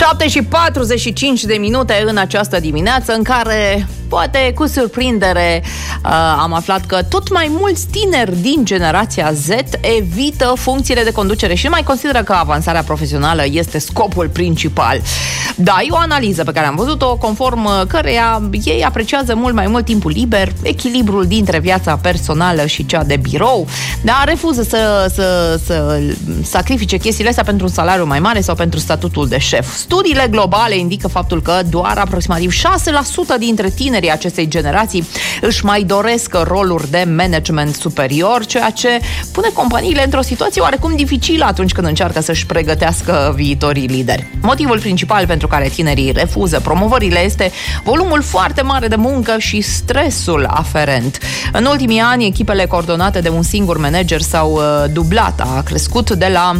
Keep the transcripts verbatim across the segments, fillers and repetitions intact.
șapte și patruzeci și cinci de minute în această dimineață în care, poate cu surprindere, am aflat că tot mai mulți tineri din generația Z evită funcțiile de conducere și nu mai consideră că avansarea profesională este scopul principal. Da, e o analiză pe care am văzut-o, conform căreia ei apreciază mult mai mult timpul liber, echilibrul dintre viața personală și cea de birou, dar refuză să, să, să sacrifice chestiile astea pentru un salariu mai mare sau pentru statutul de șef. Studiile globale indică faptul că doar aproximativ șase la sută dintre tinerii acestei generații își mai doresc roluri de management superior, ceea ce pune companiile într-o situație oarecum dificilă atunci când încearcă să-și pregătească viitorii lideri. Motivul principal pentru care tinerii refuză promovările este volumul foarte mare de muncă și stresul aferent. În ultimii ani, echipele coordonate de un singur manager s-au dublat, a crescut de la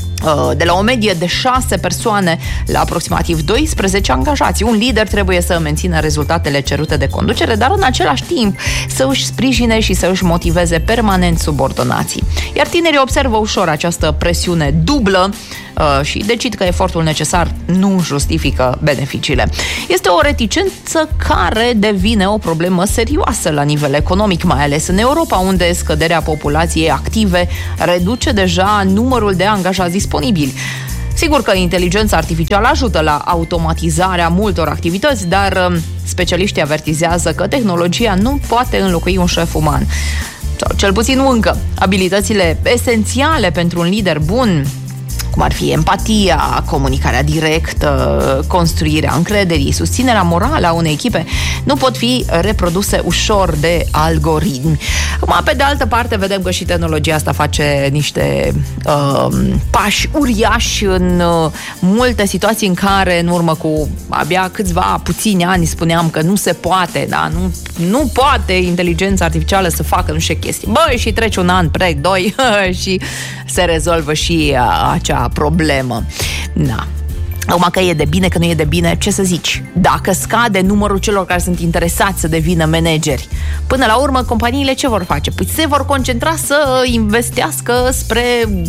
de la o medie de șase persoane la aproximativ doisprezece angajați. Un lider trebuie să mențină rezultatele cerute de conducere, dar în același timp să își sprijine și să își motiveze permanent subordonații. Iar tinerii observă ușor această presiune dublă și decid că efortul necesar nu justifică beneficiile. Este o reticență care devine o problemă serioasă la nivel economic, mai ales în Europa, unde scăderea populației active reduce deja numărul de angajați disponibili. Sigur că inteligența artificială ajută la automatizarea multor activități, dar specialiștii avertizează că tehnologia nu poate înlocui un șef uman. Sau cel puțin nu încă. Abilitățile esențiale pentru un lider bun, cum ar fi empatia, comunicarea directă, construirea încrederii, susținerea morală a unei echipe, nu pot fi reproduse ușor de algoritmi. Acum, pe de altă parte, vedem că și tehnologia asta face niște uh, pași uriași în uh, multe situații în care, în urmă cu abia câțiva puțini ani, spuneam că nu se poate, da? Nu, nu poate inteligența artificială să facă nu știu ce chestii. Băi, și trece un an, preg, doi și se rezolvă și uh, acea problemă. Na. Acum că e de bine, că nu e de bine, ce să zici? Dacă scade numărul celor care sunt interesați să devină manageri, până la urmă, companiile ce vor face? Păi se vor concentra să investească spre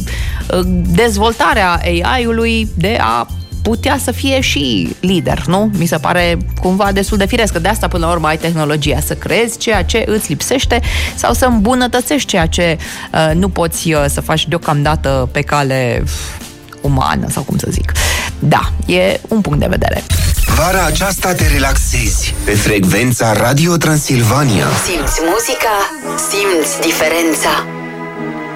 dezvoltarea A I-ului de a putea să fie și lider, nu? Mi se pare cumva destul de firesc, că de asta până la urmă ai tehnologia, să creezi ceea ce îți lipsește sau să îmbunătățești ceea ce uh, nu poți uh, să faci deocamdată pe cale umană, sau cum să zic. Da, e un punct de vedere. Vara aceasta te relaxezi pe frecvența Radio Transilvania. Simți muzica, simți diferența.